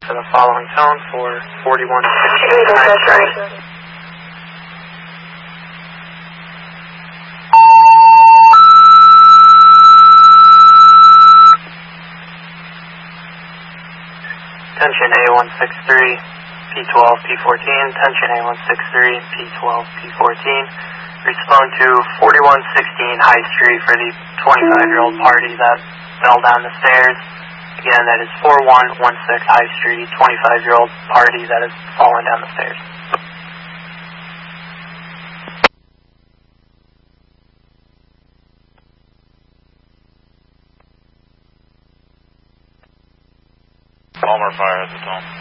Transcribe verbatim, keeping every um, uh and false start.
to the following tone for forty-one sixteen High Street. Attention A one six three, P twelve, P fourteen. Attention A one six three, P twelve, P fourteen. Respond to forty-one sixteen High Street for the twenty-five-year-old party that fell down the stairs. Again, that is forty-one sixteen High Street, twenty-five-year-old party that has fallen down the stairs. Palmer Fire at the tone.